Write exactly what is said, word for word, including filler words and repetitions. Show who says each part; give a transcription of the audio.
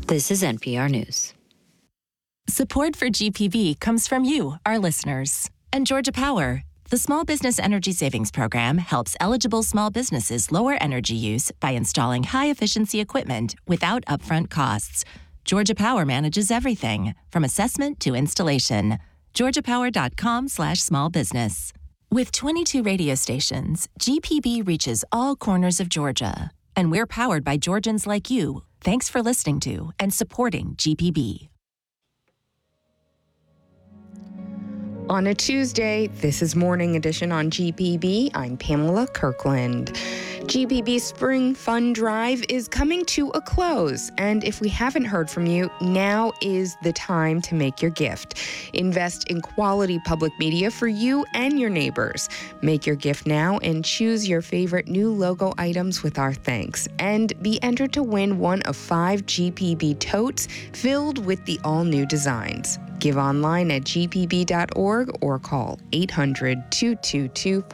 Speaker 1: This is N P R News.
Speaker 2: Support for G P B comes from you, our listeners. And Georgia Power, the Small Business Energy Savings Program, helps eligible small businesses lower energy use by installing high-efficiency equipment without upfront costs. Georgia Power manages everything, from assessment to installation. georgiapower.com slash small business. With twenty-two radio stations, G P B reaches all corners of Georgia. And we're powered by Georgians like you. Thanks for listening to and supporting G P B.
Speaker 3: On a Tuesday, this is Morning Edition on G P B. I'm Pamela Kirkland. G P B Spring Fund Drive is coming to a close, and if we haven't heard from you, now is the time to make your gift. Invest in quality public media for you and your neighbors. Make your gift now and choose your favorite new logo items with our thanks, and be entered to win one of five G P B totes filled with the all-new designs. Give online at g p b dot org or call eight hundred, two two two,